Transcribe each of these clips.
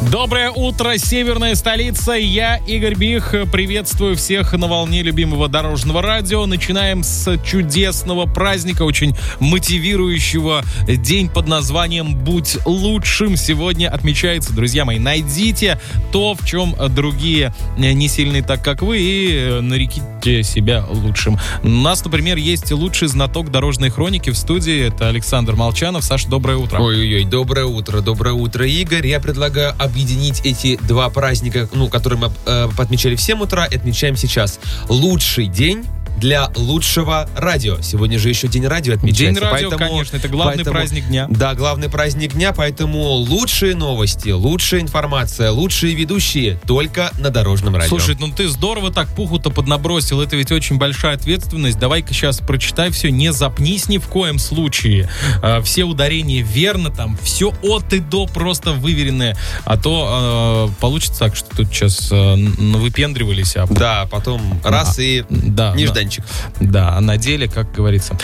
Доброе утро, северная столица. Я, Игорь Бих, приветствую всех на волне любимого дорожного радио. Начинаем с чудесного праздника, очень мотивирующего. День под названием «Будь лучшим» сегодня отмечается. Друзья мои, найдите то, в чем другие не сильны так, как вы, и нареките себя лучшим. У нас, например, есть лучший знаток дорожной хроники в студии. Это Александр Молчанов. Саша, доброе утро. Ой-ой-ой, доброе утро, Игорь. Я предлагаю объединить эти два праздника, которые мы отмечали в 7 утра, и отмечаем сейчас. Лучший день для лучшего радио. Сегодня же еще День радио отмечается. День радио, конечно, это главный праздник дня. Да, главный праздник дня, поэтому лучшие новости, лучшая информация, лучшие ведущие только на Дорожном радио. Слушай, ты здорово так пуху-то поднабросил, это ведь очень большая ответственность. Давай-ка сейчас прочитай все, не запнись ни в коем случае. Все ударения верно, там все от и до просто выверенные. А то получится так, что тут сейчас навыпендривались. Да, потом раз и нежданчик. Да, а на деле, как говорится.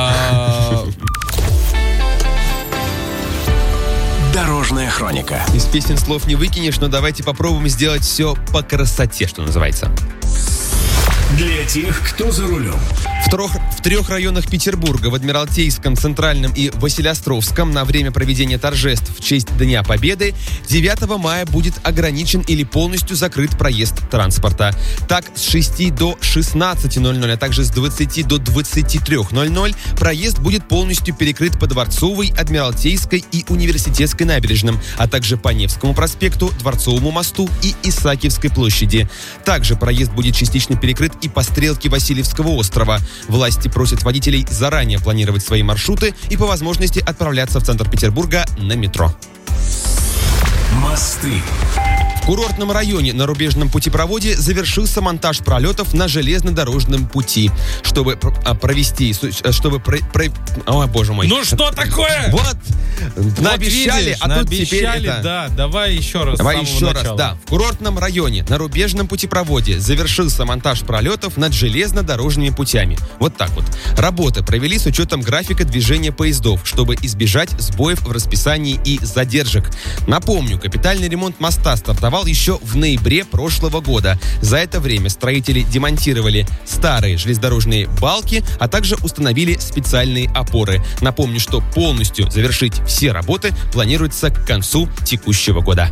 Дорожная хроника. Из песен слов не выкинешь, но давайте попробуем сделать все по красоте, что называется. Для тех, кто за рулем. В 3 районах Петербурга, в Адмиралтейском, Центральном и Василеостровском, на время проведения торжеств в честь Дня Победы 9 мая будет ограничен или полностью закрыт проезд транспорта. Так, с 6 до 16:00, а также с 20 до 23:00 проезд будет полностью перекрыт по Дворцовой, Адмиралтейской и Университетской набережным, а также по Невскому проспекту, Дворцовому мосту и Исаакиевской площади. Также проезд будет частично перекрыт и по стрелке Васильевского острова. Власти просят водителей заранее планировать свои маршруты и по возможности отправляться в центр Петербурга на метро. Мосты. В курортном районе на рубежном путепроводе завершился монтаж пролетов на железнодорожном пути. Чтобы провести... Ой, боже мой. Ну что такое? Вот. Наобещали, видишь, а тут теперь это... Да, давай еще раз. Давай еще раз, да. В курортном районе на рубежном путепроводе завершился монтаж пролетов над железнодорожными путями. Вот так вот. Работы провели с учетом графика движения поездов, чтобы избежать сбоев в расписании и задержек. Напомню, капитальный ремонт моста стартовал еще в ноябре прошлого года. За это время строители демонтировали старые железнодорожные балки, а также установили специальные опоры. Напомню, что полностью завершить все работы планируется к концу текущего года.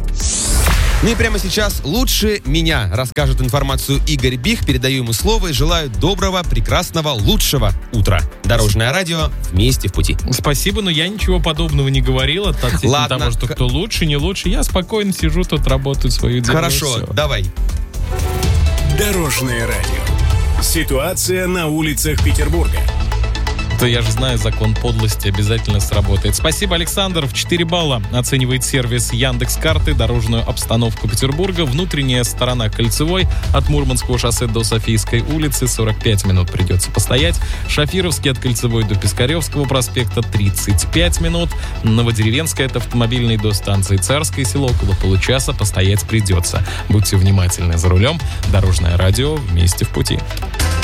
Ну и прямо сейчас лучше меня расскажет информацию Игорь Бих. Передаю ему слово и желаю доброго, прекрасного, лучшего утра. Дорожное радио вместе в пути. Спасибо, но я ничего подобного не говорил относительно того, что кто лучше, не лучше. Я спокойно сижу тут, работаю свою дело. Хорошо, давай. Дорожное радио. Ситуация на улицах Петербурга. То я же знаю, закон подлости обязательно сработает. Спасибо, Александр. В 4 балла оценивает сервис Яндекс.Карты дорожную обстановку Петербурга. Внутренняя сторона Кольцевой от Мурманского шоссе до Софийской улицы 45 минут придется постоять. Шафировский от Кольцевой до Пискаревского проспекта 35 минут. Новодеревенская от Автомобильной до станции Царское село около получаса постоять придется. Будьте внимательны за рулем. Дорожное радио вместе в пути.